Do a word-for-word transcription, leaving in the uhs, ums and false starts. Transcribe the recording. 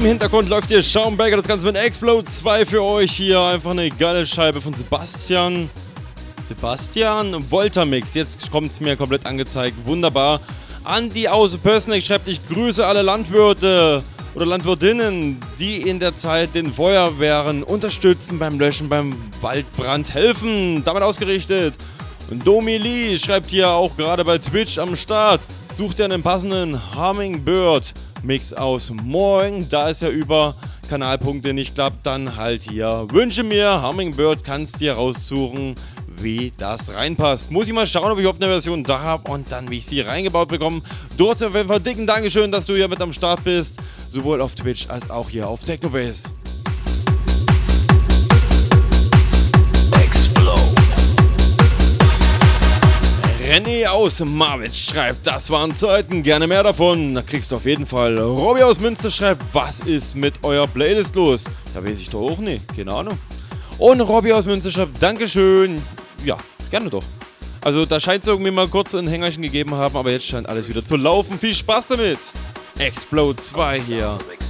Im Hintergrund läuft hier Schaumberger, das Ganze mit Explode zwei für euch hier. Einfach eine geile Scheibe von Sebastian. Sebastian Voltamix, jetzt kommt es mir komplett angezeigt. Wunderbar. Andi aus Pößneck schreibt, ich grüße alle Landwirte oder Landwirtinnen, die in der Zeit den Feuerwehren unterstützen beim Löschen, beim Waldbrand helfen. Damit ausgerichtet. Und Domi Lee schreibt hier auch gerade bei Twitch am Start. Sucht ihr einen passenden Hummingbird Mix aus morgen. Da es ja über Kanalpunkte nicht klappt, dann halt hier. Wünsche mir Hummingbird, kannst dir raussuchen, wie das reinpasst. Muss ich mal schauen, ob ich überhaupt eine Version da habe und dann, wie ich sie reingebaut bekomme. Du hast auf jeden Fall dicken Dankeschön, dass du hier mit am Start bist. Sowohl auf Twitch als auch hier auf Technobase. René aus Marwitz schreibt, das waren Zeiten, gerne mehr davon. Da kriegst du auf jeden Fall. Robby aus Münster schreibt, was ist mit eurer Playlist los? Da weiß ich doch auch nicht, keine Ahnung. Und Robby aus Münster schreibt, Dankeschön. Ja, gerne doch. Also da scheint es irgendwie mal kurz ein Hängerchen gegeben haben, aber jetzt scheint alles wieder zu laufen. Viel Spaß damit. Explode zwei hier.